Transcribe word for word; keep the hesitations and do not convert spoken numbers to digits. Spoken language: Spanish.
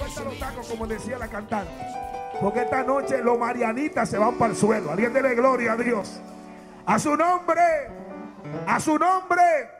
Suelta los tacos, como decía la cantante. Porque esta noche los marianitas se van para el suelo. Alguien dele gloria a Dios. A su nombre. A su nombre.